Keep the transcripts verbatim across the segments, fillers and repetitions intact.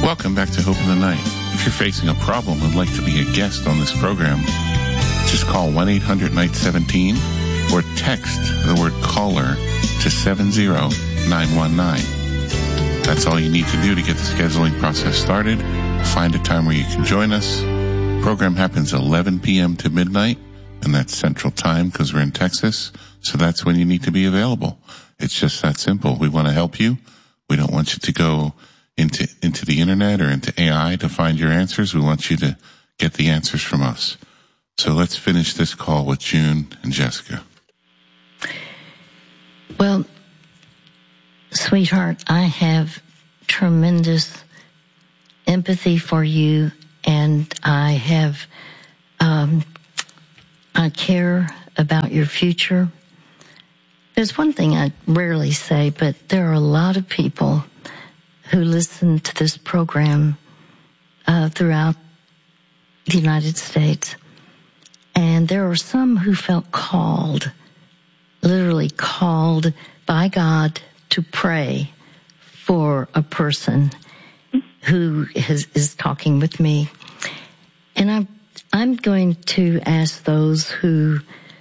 Welcome back to Hope in the Night. If you're facing a problem and would like to be a guest on this program, just call one eight hundred night seventeen or text the word caller to seven zero nine one nine. That's all you need to do to get the scheduling process started. Find a time where you can join us. Program happens eleven p.m. to midnight, and that's Central Time because we're in Texas, so that's when you need to be available. It's just that simple. We want to help you. We don't want you to go into into the internet or into A I to find your answers. We want you to get the answers from us. So let's finish this call with June and Jessica. Well, sweetheart, I have tremendous empathy for you, and I have, um, I care about your future. There's one thing I rarely say, but there are a lot of people who listen to this program uh, throughout the United States. And there are some who felt called, literally called by God to pray for a person who has, is talking with me. And I'm, I'm going to ask those who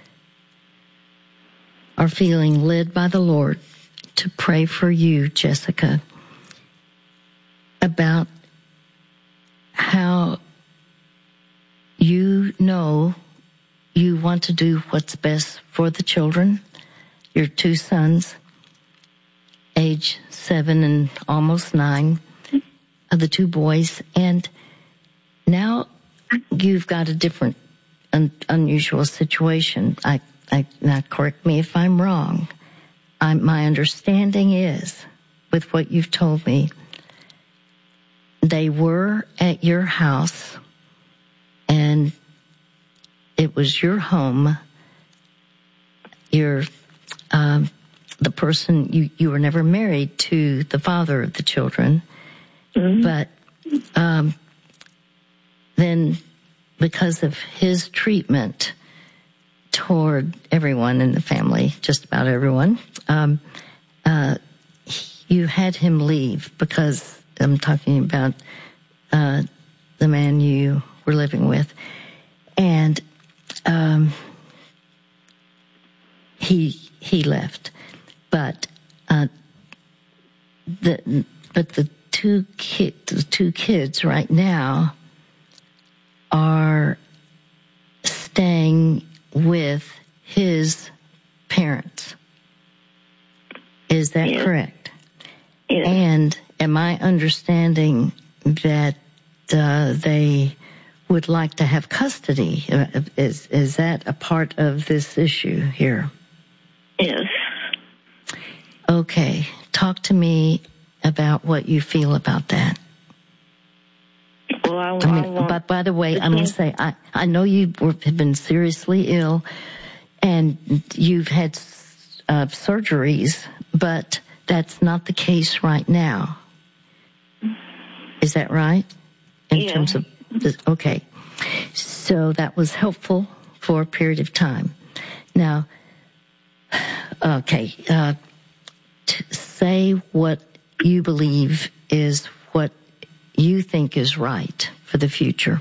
are feeling led by the Lord to pray for you, Jessica, about how you know you want to do what's best for the children, your two sons, age seven and almost nine, of the two boys, and now you've got a different, un- unusual situation. I, I, now correct me if I'm wrong. I, my understanding is, with what you've told me, they were at your house, and it was your home. You're um, the person, you, you were never married to the father of the children, mm-hmm. but um, then because of his treatment toward everyone in the family, just about everyone, um, uh, you had him leave because I'm talking about uh, the man you were living with. And um, he he left. But uh, the but the two ki- the two kids right now are staying with his parents. Is that yes. correct? Yes. And am I understanding that uh, they would like to have custody? Is is that a part of this issue here? Yes. Okay. Talk to me about what you feel about that. Well, I, I mean, I want, but by the way, I'm going to say, I, I know you were, have been seriously ill and you've had uh, surgeries, but that's not the case right now. Is that right? In yeah. terms of this, okay. So that was helpful for a period of time. Now, okay, uh, t- say what you believe is what you think is right for the future.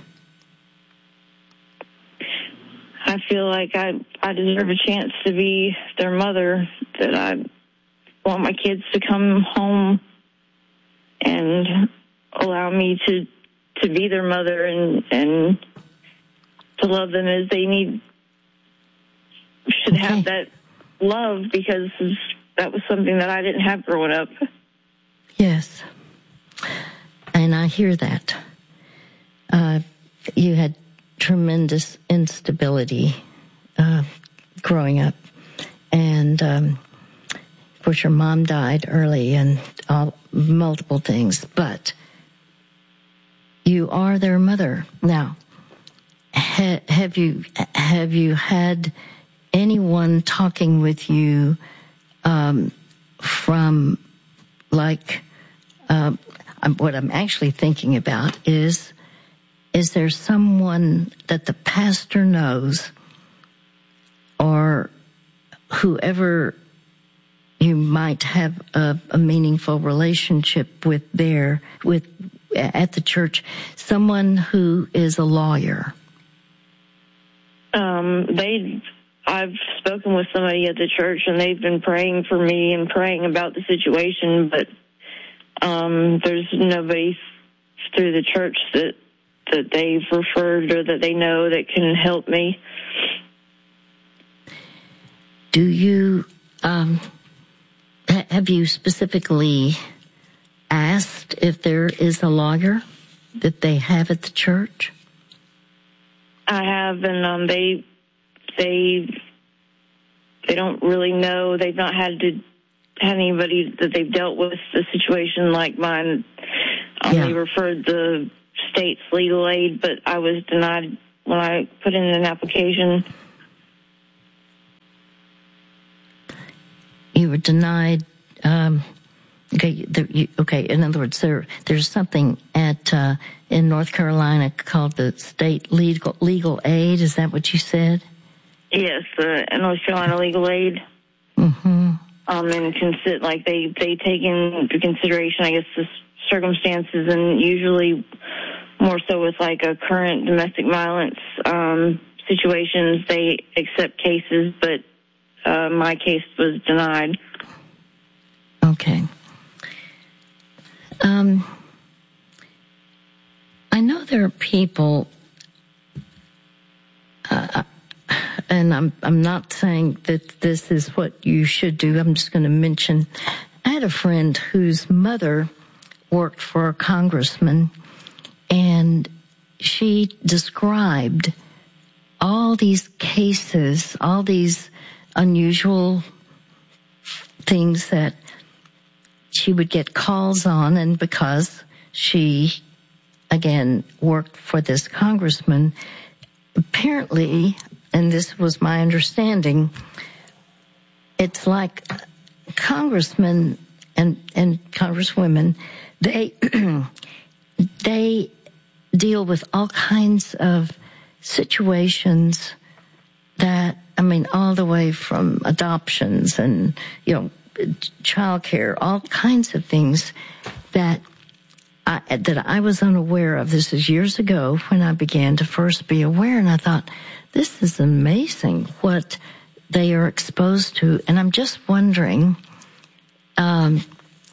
I feel like I, I deserve a chance to be their mother, that I want my kids to come home and allow me to to be their mother and and to love them as they need should okay. have that love, because that was something that I didn't have growing up. Yes, and I hear that. Uh, you had tremendous instability uh, growing up, and um, of course your mom died early and all multiple things, but you are their mother now. Ha- have you have you had anyone talking with you um, from like uh, what I'm actually thinking about is is there someone that the pastor knows or whoever you might have a, a meaningful relationship with there with at the church, someone who is a lawyer? Um, they, I've spoken with somebody at the church, and they've been praying for me and praying about the situation, but um, there's nobody through the church that that they've referred or that they know that can help me. Do you, um, ha- have you specifically asked if there is a lawyer that they have at the church? I have, and um, they, they, they don't really know. They've not had to had anybody that they've dealt with a situation like mine. Um, Yeah. They referred the state's legal aid, but I was denied when I put in an application. You were denied. Um, okay, there, you, okay. In other words, there there's something at uh, in North Carolina called the state legal legal aid. Is that what you said? Yes, the North Carolina legal aid. Mm-hmm. Um, and consider like they they take into consideration, I guess, the circumstances, and usually more so with like a current domestic violence um, situations, they accept cases, but uh, my case was denied. Okay. Um, I know there are people, uh, and I'm I'm not saying that this is what you should do. I'm just going to mention, I had a friend whose mother worked for a congressman, and she described all these cases, all these unusual things that she would get calls on, and because she, again, worked for this congressman, apparently, and this was my understanding, it's like congressmen and, and congresswomen, they they deal with all kinds of situations that, I mean, all the way from adoptions and, you know, childcare, all kinds of things that I, that I was unaware of. This is years ago when I began to first be aware, and I thought, this is amazing what they are exposed to. And I'm just wondering um,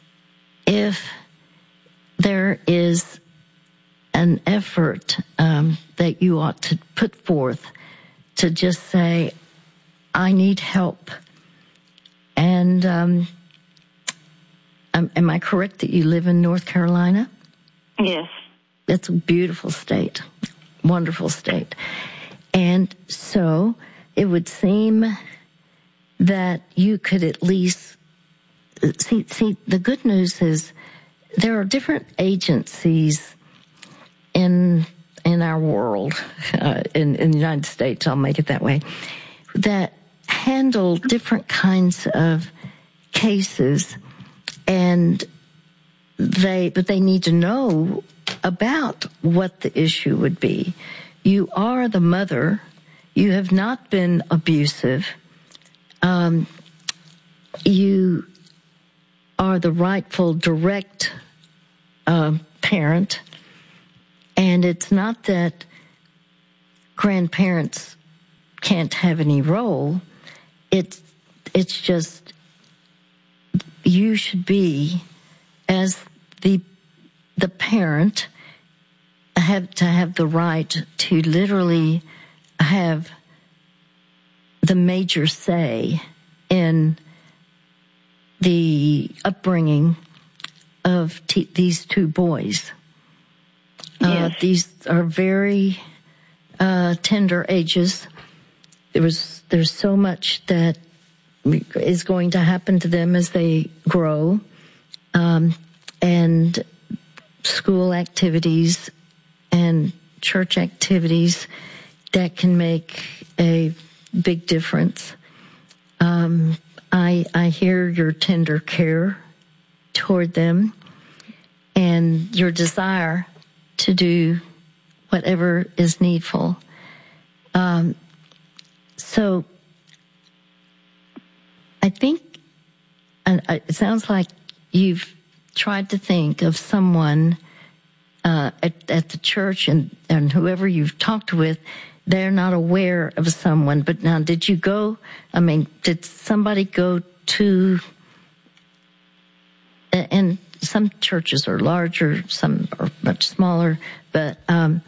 if there is an effort um, that you ought to put forth to just say, I need help. And um, am, am I correct that you live in North Carolina? Yes. It's a beautiful state, wonderful state. And so it would seem that you could at least see, see, the good news is there are different agencies in in our world, uh, in, in the United States, I'll make it that way, that handle different kinds of cases, and they but they need to know about what the issue would be. You are the mother. You have not been abusive. Um, you are the rightful direct uh, parent. And it's not that grandparents can't have any role. It's, it's just you should be, as the the parent, have to have the right to literally have the major say in the upbringing of t- these two boys. Yes. Uh, these are very uh, tender ages. There was there's so much that is going to happen to them as they grow, um, and school activities and church activities that can make a big difference. Um, I I hear your tender care toward them and your desire to do whatever is needful. Um, so I think, and it sounds like you've tried to think of someone uh, at, at the church and, and whoever you've talked with, they're not aware of someone. But now, did you go, I mean, did somebody go to, and some churches are larger, some are much smaller, but um,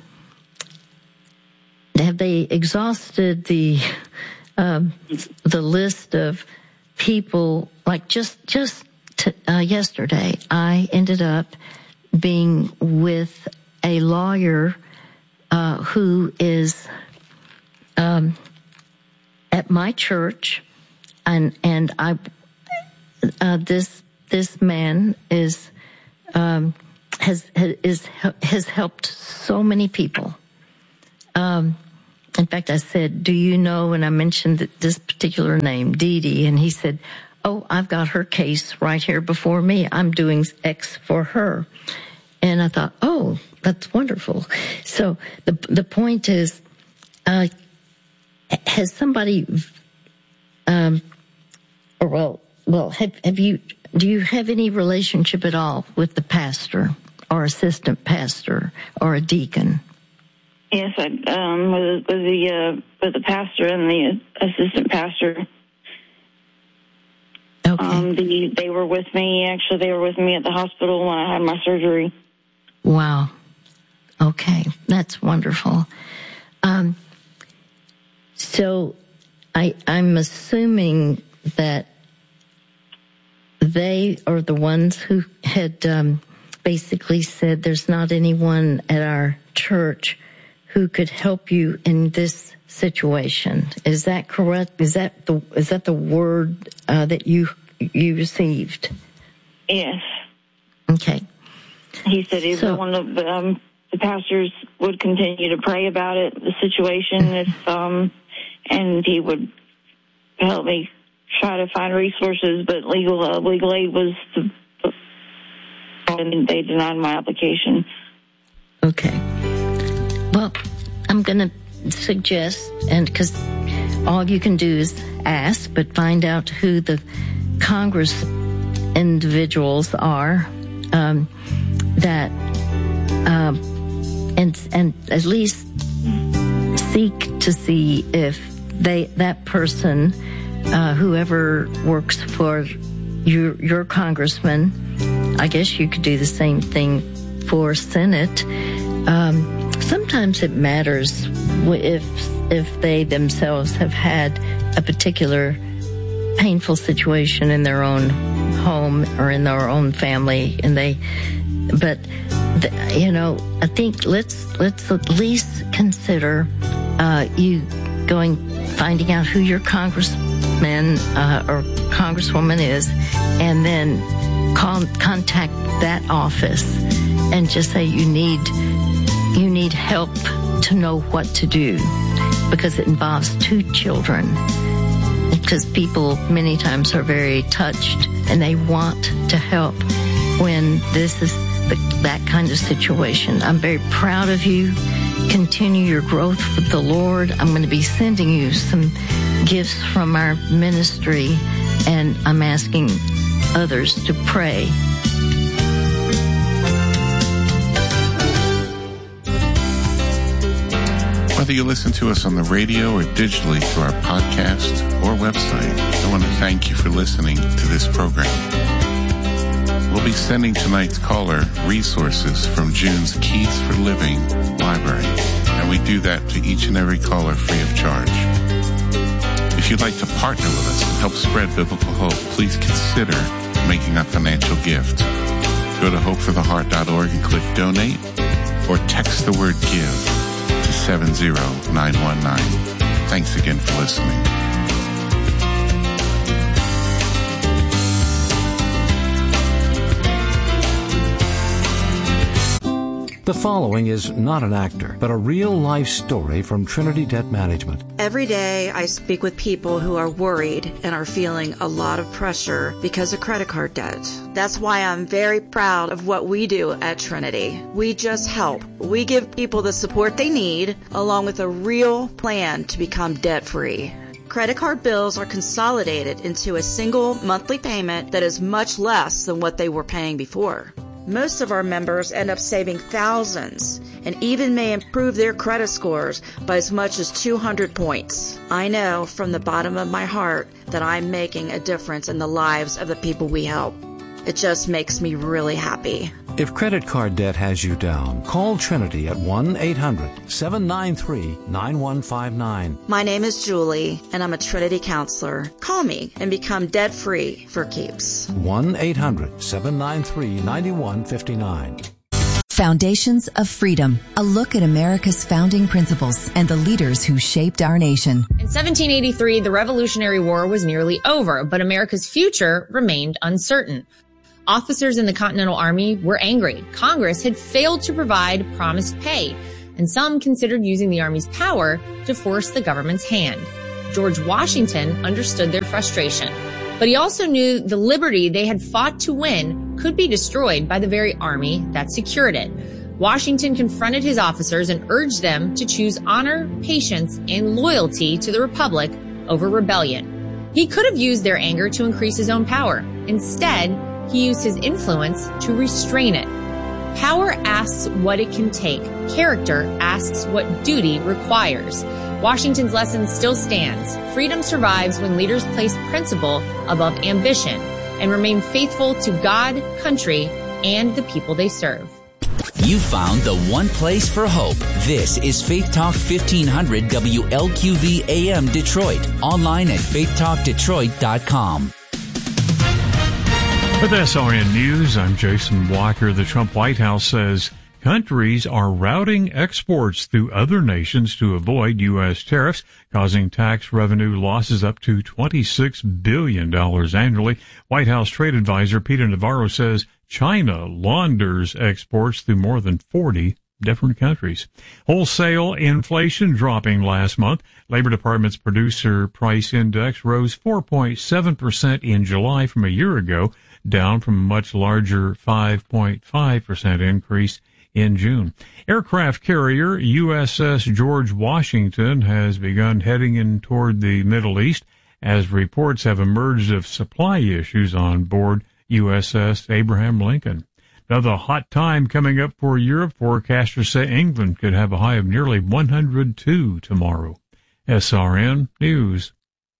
have they exhausted the um, the list of people? Like just just to, uh, yesterday, I ended up being with a lawyer uh, who is um, at my church, and and I uh, this this man is um, has has is, has helped so many people. Um, in fact, I said, "Do you know?" And I mentioned that this particular name, Dee Dee, and he said, "Oh, I've got her case right here before me. I'm doing X for her." And I thought, "Oh, that's wonderful." So the the point is, uh, has somebody, um, or well, well, have have you? Do you have any relationship at all with the pastor or assistant pastor or a deacon? Yes, I um, with, with the uh, with the pastor and the assistant pastor. Okay. Um, the, they were with me. Actually, they were with me at the hospital when I had my surgery. Wow. Okay, that's wonderful. Um, so, I I'm assuming that they are the ones who had um, basically said there's not anyone at our church who could help you in this situation. Is that correct? Is that the is that the word uh, that you you received? Yes. Okay. He said he So- one of the, um, the pastors would continue to pray about it, the situation, if um, and he would help me try to find resources. But legal uh, legal aid was the, and they denied my application. Okay. Well, I'm going to suggest, and because all you can do is ask, but find out who the Congress individuals are um, that, um, and and at least seek to see if they that person, uh, whoever works for your your congressman, I guess you could do the same thing for Senate. Um, Sometimes it matters if if they themselves have had a particular painful situation in their own home or in their own family, and they. But the, you know, I think let's let's at least consider uh, you going finding out who your congressman uh, or congresswoman is, and then call, contact that office and just say you need. You need help to know what to do, because it involves two children. Because people many times are very touched and they want to help when this is the, that kind of situation. I'm very proud of you. Continue your growth with the Lord. I'm going to be sending you some gifts from our ministry, and I'm asking others to pray. Whether you listen to us on the radio or digitally through our podcast or website, I want to thank you for listening to this program. We'll be sending tonight's caller resources from June's Keys for Living library, and we do that to each and every caller free of charge. If you'd like to partner with us and help spread biblical hope, please consider making a financial gift. Go to hope for the heart dot org and click donate, or text the word give to seven zero nine one nine. Thanks again for listening. The following is not an actor, but a real-life story from Trinity Debt Management. Every day I speak with people who are worried and are feeling a lot of pressure because of credit card debt. That's why I'm very proud of what we do at Trinity. We just help. We give people the support they need, along with a real plan to become debt-free. Credit card bills are consolidated into a single monthly payment that is much less than what they were paying before. Most of our members end up saving thousands and even may improve their credit scores by as much as two hundred points. I know from the bottom of my heart that I'm making a difference in the lives of the people we help. It just makes me really happy. If credit card debt has you down, call Trinity at one eight hundred seven nine three nine one five nine. My name is Julie, and I'm a Trinity counselor. Call me and become debt-free for keeps. one eight hundred seven nine three nine one five nine. Foundations of Freedom, a look at America's founding principles and the leaders who shaped our nation. In seventeen eighty-three, the Revolutionary War was nearly over, but America's future remained uncertain. Officers in the Continental Army were angry. Congress had failed to provide promised pay, and some considered using the Army's power to force the government's hand. George Washington understood their frustration, but he also knew the liberty they had fought to win could be destroyed by the very army that secured it. Washington confronted his officers and urged them to choose honor, patience, and loyalty to the Republic over rebellion. He could have used their anger to increase his own power. Instead, he used his influence to restrain it. Power asks what it can take. Character asks what duty requires. Washington's lesson still stands. Freedom survives when leaders place principle above ambition and remain faithful to God, country, and the people they serve. You found the one place for hope. This is Faith Talk fifteen hundred W L Q V A M Detroit. Online at faith talk detroit dot com. With S R N News, I'm Jason Walker. The Trump White House says countries are routing exports through other nations to avoid U S tariffs, causing tax revenue losses up to twenty-six billion dollars annually. White House trade advisor Peter Navarro says China launders exports through more than forty different countries. Wholesale inflation dropping last month. Labor Department's producer price index rose four point seven percent in July from a year ago, down from a much larger five point five percent increase in June. Aircraft carrier U S S George Washington has begun heading in toward the Middle East as reports have emerged of supply issues on board U S S Abraham Lincoln. Another hot time coming up for Europe. Forecasters say England could have a high of nearly one hundred two tomorrow. S R N News.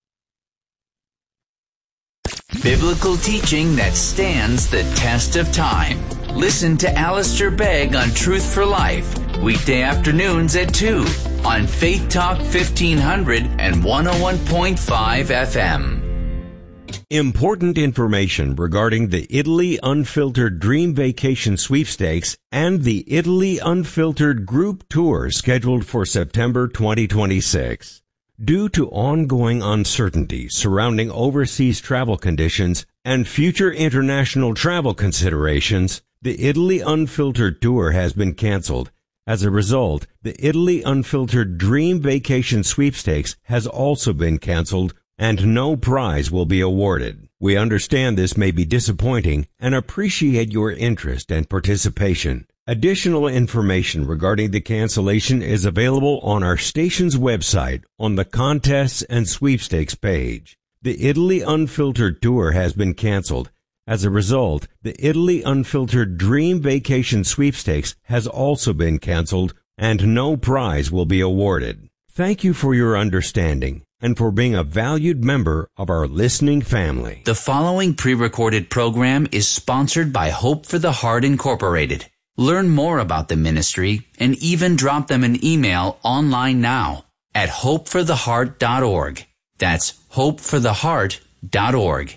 Biblical teaching that stands the test of time. Listen to Alistair Begg on Truth for Life, weekday afternoons at two on Faith Talk fifteen hundred and one oh one point five F M. Important information regarding the Italy Unfiltered Dream Vacation Sweepstakes and the Italy Unfiltered Group Tour scheduled for September twenty twenty-six. Due to ongoing uncertainty surrounding overseas travel conditions and future international travel considerations, the Italy Unfiltered Tour has been canceled. As a result, the Italy Unfiltered Dream Vacation Sweepstakes has also been canceled, and no prize will be awarded. We understand this may be disappointing and appreciate your interest and participation. Additional information regarding the cancellation is available on our station's website on the Contests and Sweepstakes page. The Italy Unfiltered Tour has been canceled. As a result, the Italy Unfiltered Dream Vacation Sweepstakes has also been canceled, and no prize will be awarded. Thank you for your understanding and for being a valued member of our listening family. The following pre-recorded program is sponsored by Hope for the Heart Incorporated. Learn more about the ministry and even drop them an email online now at hope for the heart dot org. That's hope for the heart dot org.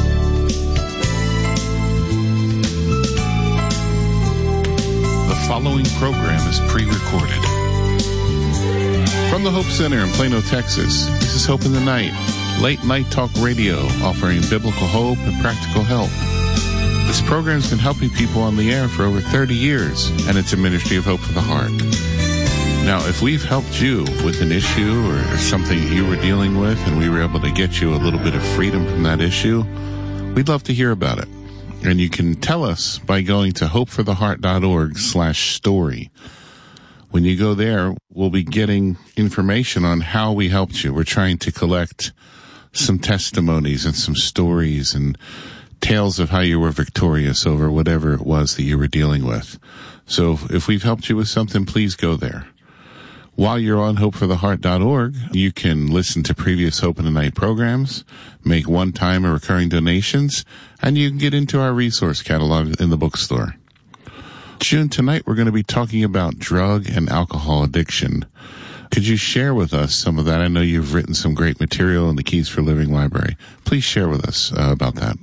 The following program is pre-recorded. From the Hope Center in Plano, Texas, this is Hope in the Night, late night talk radio offering biblical hope and practical help. This program has been helping people on the air for over thirty years, and it's a ministry of hope for the heart. Now, if we've helped you with an issue or, or something you were dealing with, and we were able to get you a little bit of freedom from that issue, we'd love to hear about it. And you can tell us by going to hope for the heart dot org slash story. When you go there, we'll be getting information on how we helped you. We're trying to collect some testimonies and some stories and tales of how you were victorious over whatever it was that you were dealing with. So if we've helped you with something, please go there. While you're on hope for the heart dot org, you can listen to previous Hope in the Night programs, make one-time or recurring donations, and you can get into our resource catalog in the bookstore. June, tonight we're going to be talking about drug and alcohol addiction. Could you share with us some of that? I know you've written some great material in the Keys for Living library. Please share with us uh, about that.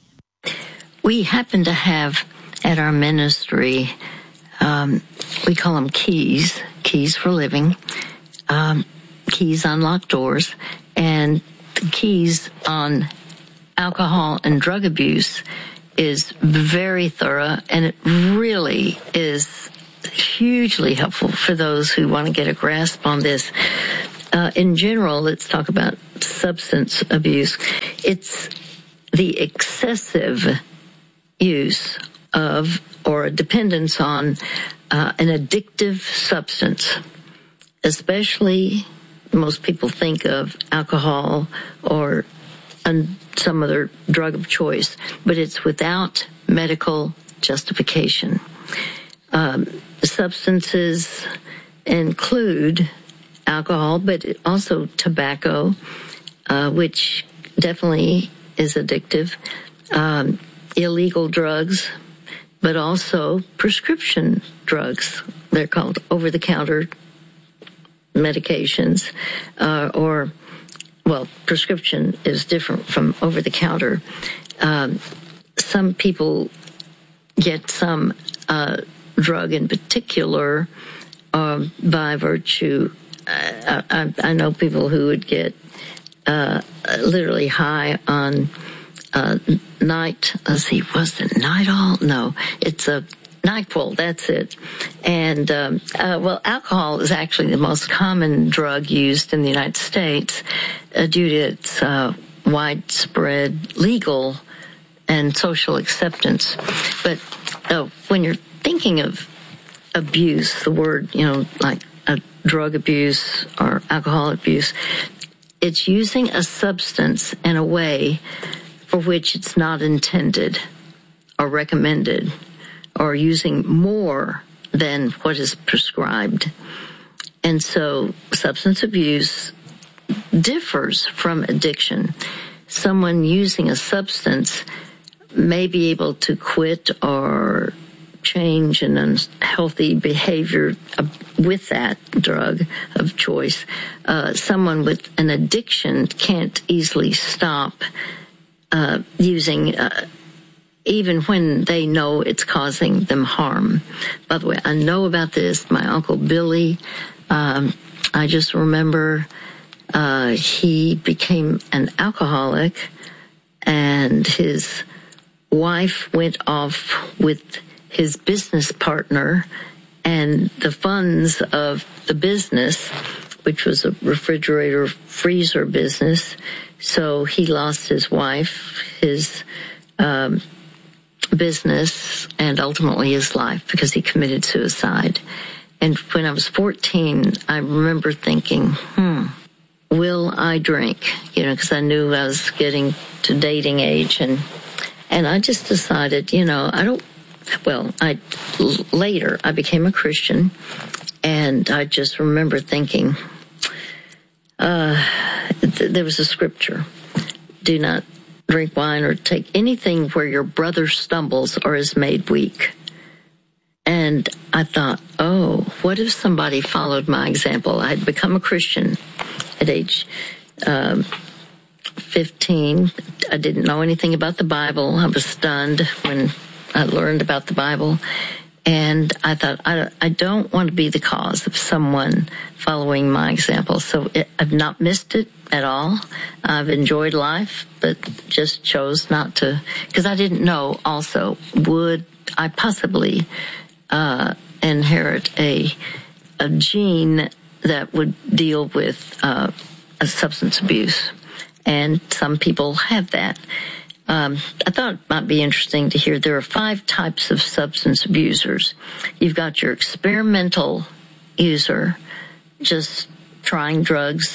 We happen to have at our ministry, um, we call them keys, keys for living. Um, keys unlock doors, and the keys on alcohol and drug abuse is very thorough, and it really is hugely helpful for those who want to get a grasp on this. Uh, in general, let's talk about substance abuse. It's the excessive use of or a dependence on uh, an addictive substance, especially most people think of alcohol or um, some other drug of choice, but it's without medical justification. Um, substances include alcohol, but also tobacco, uh, which definitely is addictive, um, illegal drugs, but also prescription drugs. They're called over-the-counter medications, uh, or, well, prescription is different from over-the-counter. Um, some people get some uh, drug in particular um, by virtue. Uh, I, I know people who would get uh, literally high on uh, night. Let's see, was it Nitol? No, it's a NyQuil. That's it. And um, uh, well, alcohol is actually the most common drug used in the United States uh, due to its uh, widespread legal and social acceptance. But uh, when you're thinking of abuse, the word, you know, like a drug abuse or alcohol abuse, it's using a substance in a way for which it's not intended or recommended, or using more than what is prescribed. And so substance abuse differs from addiction. Someone using a substance may be able to quit or change an unhealthy behavior with that drug of choice. Uh, someone with an addiction can't easily stop uh, using uh, even when they know it's causing them harm. By the way, I know about this. My Uncle Billy, um, I just remember uh, he became an alcoholic, and his wife went off with his business partner, and the funds of the business, which was a refrigerator freezer business, so he lost his wife, his um, business, and ultimately his life because he committed suicide. And when I was fourteen, I remember thinking, hmm, will I drink? You know, because I knew I was getting to dating age, and and I just decided, you know, I don't, well, I, later I became a Christian, and I just remember thinking, uh, th- there was a scripture, do not drink wine or take anything where your brother stumbles or is made weak. And I thought, oh, what if somebody followed my example? I had become a Christian at age um, fifteen. I didn't know anything about the Bible. I was stunned when I learned about the Bible. And I thought, I, I don't want to be the cause of someone following my example. So it, I've not missed it at all. I've enjoyed life, but just chose not to, because I didn't know also, would I possibly uh, inherit a a gene that would deal with uh, a substance abuse. And some people have that. Um, I thought it might be interesting to hear there are five types of substance abusers. You've got your experimental user, just trying drugs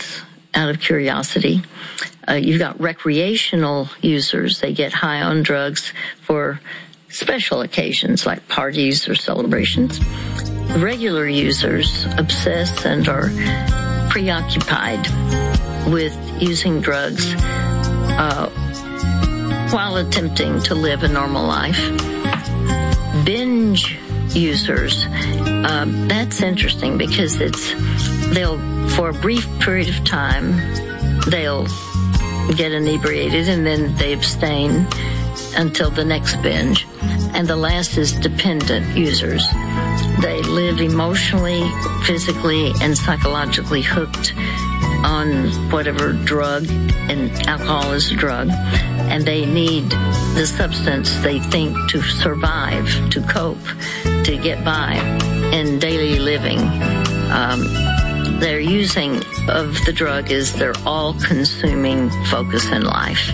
out of curiosity. Uh, you've got recreational users. They get high on drugs for special occasions like parties or celebrations. Regular users obsess and are preoccupied with using drugs uh, while attempting to live a normal life. Binge users, uh, that's interesting because it's they'll, for a brief period of time, they'll get inebriated and then they abstain until the next binge. And the last is dependent users. They live emotionally, physically, and psychologically hooked on whatever drug, and alcohol is a drug, and they need the substance they think to survive, to cope, to get by in daily living. Um, their using of the drug is their all-consuming focus in life.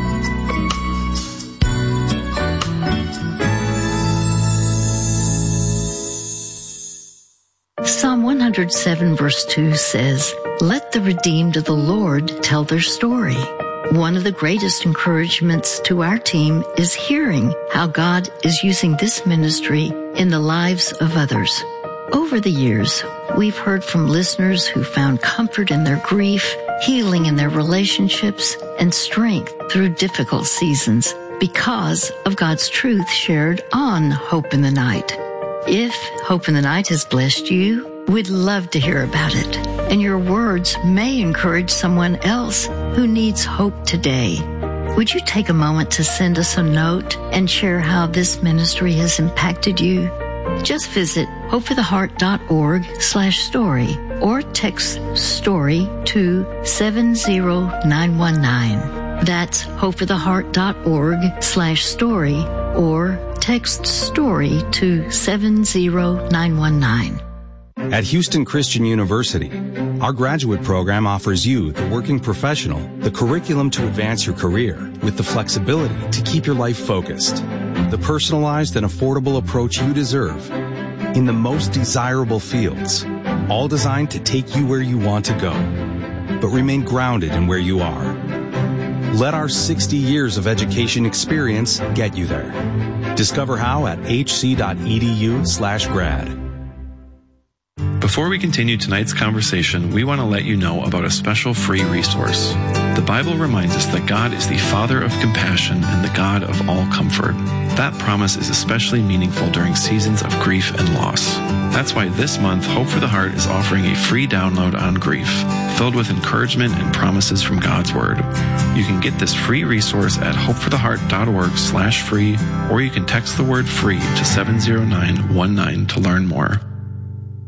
Psalm one hundred seven verse two says, "Let the redeemed of the Lord tell their story." One of the greatest encouragements to our team is hearing how God is using this ministry in the lives of others. Over the years, we've heard from listeners who found comfort in their grief, healing in their relationships, and strength through difficult seasons because of God's truth shared on Hope in the Night. If Hope in the Night has blessed you, we'd love to hear about it. And your words may encourage someone else who needs hope today. Would you take a moment to send us a note and share how this ministry has impacted you? Just visit hopefortheheart.org slash story or text story to seven zero nine one nine. That's hopefortheheart.org slash story or text story to seven zero nine one nine. At Houston Christian University, our graduate program offers you, the working professional, the curriculum to advance your career with the flexibility to keep your life focused, the personalized and affordable approach you deserve in the most desirable fields, all designed to take you where you want to go, but remain grounded in where you are. Let our sixty years of education experience get you there. Discover how at hc.edu slash grad. Before we continue tonight's conversation, we want to let you know about a special free resource. The Bible reminds us that God is the Father of compassion and the God of all comfort. That promise is especially meaningful during seasons of grief and loss. That's why this month, Hope for the Heart is offering a free download on grief, filled with encouragement and promises from God's Word. You can get this free resource at hopefortheheart.org slash free, or you can text the word free to seven zero nine one nine to learn more.